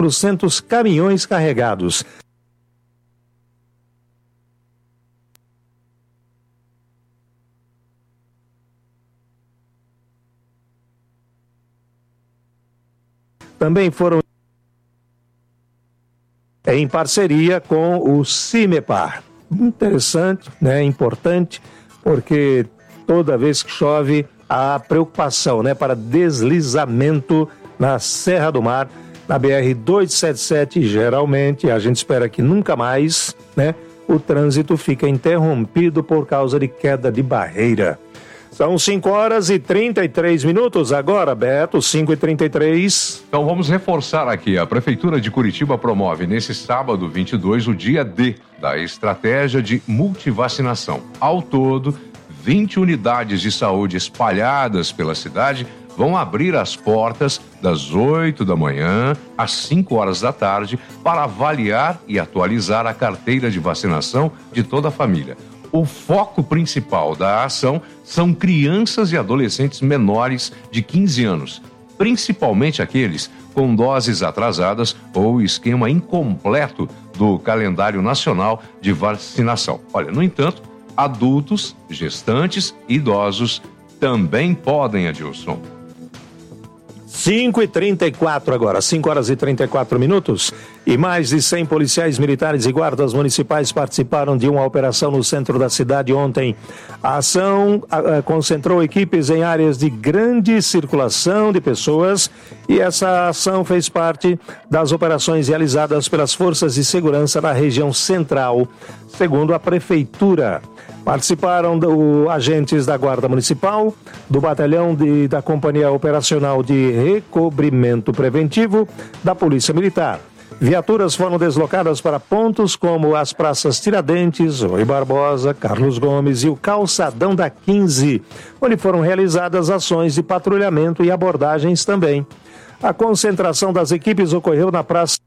400 caminhões carregados. Também foram em parceria com o Cimepar. Interessante, né? Importante, porque toda vez que chove há preocupação, né? Para deslizamento na Serra do Mar, na BR-277, geralmente, a gente espera que nunca mais, né? O trânsito fica interrompido por causa de queda de barreira. São 5h33 agora, Beto, 5h33. Então vamos reforçar aqui, a Prefeitura de Curitiba promove nesse sábado 22 o dia D da estratégia de multivacinação. Ao todo, 20 unidades de saúde espalhadas pela cidade vão abrir as portas das 8 da manhã às 5 horas da tarde para avaliar e atualizar a carteira de vacinação de toda a família. O foco principal da ação são crianças e adolescentes menores de 15 anos, principalmente aqueles com doses atrasadas ou esquema incompleto do calendário nacional de vacinação. Olha, no entanto, adultos, gestantes e idosos também podem, Adilson. 5h34 agora, 5h34. E mais de 100 policiais militares e guardas municipais participaram de uma operação no centro da cidade ontem. A ação concentrou equipes em áreas de grande circulação de pessoas e essa ação fez parte das operações realizadas pelas forças de segurança na região central, segundo a Prefeitura. Participaram agentes da Guarda Municipal, do Batalhão da Companhia Operacional de Recobrimento Preventivo, da Polícia Militar. Viaturas foram deslocadas para pontos como as praças Tiradentes, Rui Barbosa, Carlos Gomes e o Calçadão da 15, onde foram realizadas ações de patrulhamento e abordagens também. A concentração das equipes ocorreu na Praça